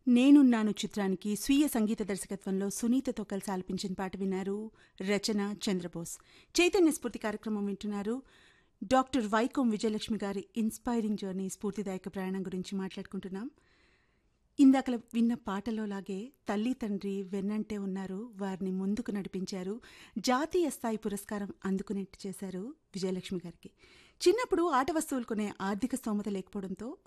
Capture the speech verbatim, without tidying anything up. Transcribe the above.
నేనున్నాను చిత్రానికి స్వీయ సంగీత దర్శకత్వంలో సునీతతో కలిసి ఆలపించిన పాట విన్నారు. రచన చంద్రబోస్. చైతన్య స్ఫూర్తి కార్యక్రమం వింటున్నారు. డాక్టర్ వైకోం విజయలక్ష్మి గారి ఇన్స్పైరింగ్ జర్నీ స్ఫూర్తిదాయక ప్రయాణం గురించి మాట్లాడుకుంటున్నాం. ఇందాక విన్న పాటలో లాగే తల్లి తండ్రి వెన్నంటే ఉన్నారు, వారిని ముందుకు నడిపించారు, జాతీయ స్థాయి పురస్కారం అందుకునేట్టు చేశారు విజయలక్ష్మి గారికి. చిన్నప్పుడు ఆట వస్తువులు కొనే ఆర్థిక స్తోమత లేకపోవడంతో